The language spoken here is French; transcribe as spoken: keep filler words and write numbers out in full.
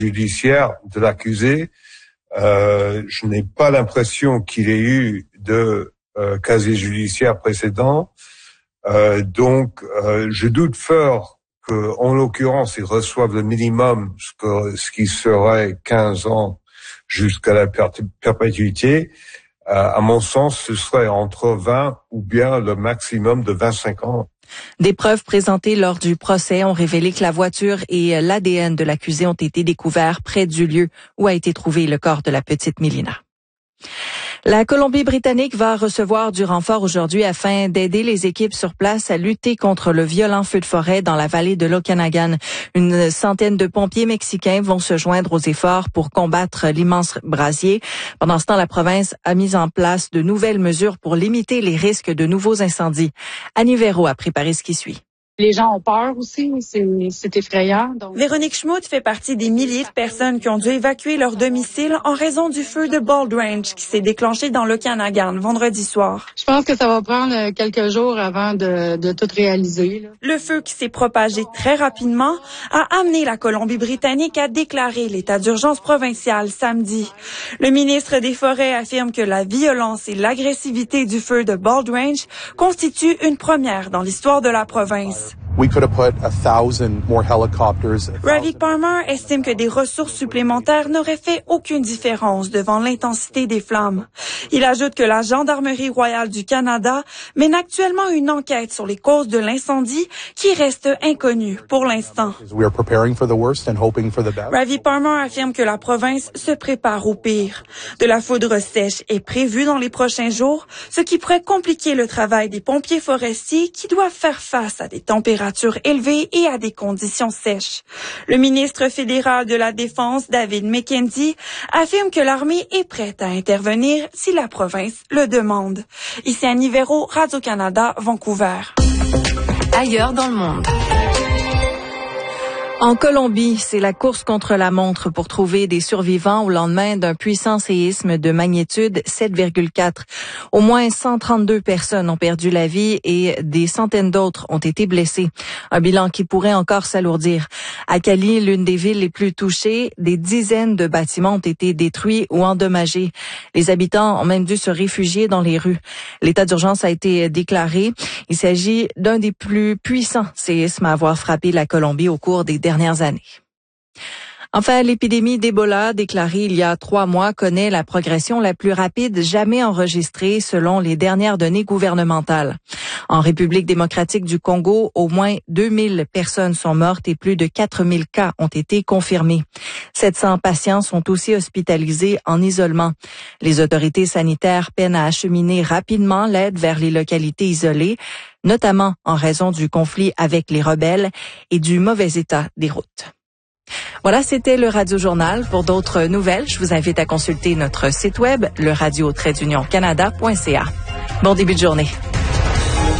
judiciaire de l'accusé. Euh, je n'ai pas l'impression qu'il ait eu de euh, casier judiciaire précédent. Euh, donc, euh, je doute fort qu'en l'occurrence, il reçoive le minimum, ce, que, ce qui serait quinze ans jusqu'à la per- perpétuité. Euh, à mon sens, ce serait entre vingt ou bien le maximum de vingt-cinq ans. Des preuves présentées lors du procès ont révélé que la voiture et l'A D N de l'accusé ont été découverts près du lieu où a été trouvé le corps de la petite Mélina. La Colombie-Britannique va recevoir du renfort aujourd'hui afin d'aider les équipes sur place à lutter contre le violent feu de forêt dans la vallée de l'Okanagan. Une centaine de pompiers mexicains vont se joindre aux efforts pour combattre l'immense brasier. Pendant ce temps, la province a mis en place de nouvelles mesures pour limiter les risques de nouveaux incendies. Annie Véro a préparé ce qui suit. Les gens ont peur aussi, c'est, c'est effrayant. Donc... Véronique Schmuth fait partie des milliers de personnes qui ont dû évacuer leur domicile en raison du feu de Bald Range qui s'est déclenché dans l'Okanagan vendredi soir. Je pense que ça va prendre quelques jours avant de, de tout réaliser. Là. Le feu qui s'est propagé très rapidement a amené la Colombie-Britannique à déclarer l'état d'urgence provincial samedi. Le ministre des Forêts affirme que la violence et l'agressivité du feu de Bald Range constituent une première dans l'histoire de la province. We could have put a thousand more helicopters. Ravik Parmar estime que des ressources supplémentaires n'auraient fait aucune différence devant l'intensité des flammes. Il ajoute que la Gendarmerie royale du Canada mène actuellement une enquête sur les causes de l'incendie qui reste inconnue pour l'instant. We are preparing for the worst and hoping for the best. Ravik Parmar affirme que la province se prépare au pire. De la foudre sèche est prévue dans les prochains jours, ce qui pourrait compliquer le travail des pompiers forestiers qui doivent faire face à des températures élevées et à des conditions sèches. Le ministre fédéral de la Défense, David McKenzie, affirme que l'armée est prête à intervenir si la province le demande. Ici Annie Véro, Radio-Canada, Vancouver. Ailleurs dans le monde. En Colombie, c'est la course contre la montre pour trouver des survivants au lendemain d'un puissant séisme de magnitude sept virgule quatre. Au moins cent trente-deux personnes ont perdu la vie et des centaines d'autres ont été blessées. Un bilan qui pourrait encore s'alourdir. À Cali, l'une des villes les plus touchées, des dizaines de bâtiments ont été détruits ou endommagés. Les habitants ont même dû se réfugier dans les rues. L'état d'urgence a été déclaré. Il s'agit d'un des plus puissants séismes à avoir frappé la Colombie au cours des dernières dernières années. Enfin, l'épidémie d'Ebola déclarée il y a trois mois connaît la progression la plus rapide jamais enregistrée selon les dernières données gouvernementales. En République démocratique du Congo, au moins deux mille personnes sont mortes et plus de quatre mille cas ont été confirmés. sept cents patients sont aussi hospitalisés en isolement. Les autorités sanitaires peinent à acheminer rapidement l'aide vers les localités isolées, notamment en raison du conflit avec les rebelles et du mauvais état des routes. Voilà, c'était le Radio Journal. Pour d'autres nouvelles, je vous invite à consulter notre site web, le radio tiret d'union canada point c a. Bon début de journée.